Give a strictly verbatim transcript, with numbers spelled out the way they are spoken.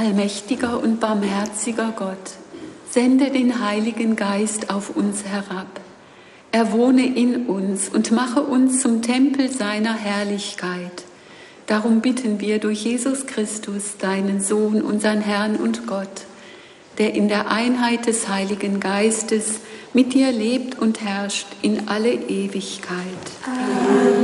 Allmächtiger und barmherziger Gott, sende den Heiligen Geist auf uns herab. Er wohne in uns und mache uns zum Tempel seiner Herrlichkeit. Darum bitten wir durch Jesus Christus, deinen Sohn, unseren Herrn und Gott, der in der Einheit des Heiligen Geistes mit dir lebt und herrscht in alle Ewigkeit. Amen.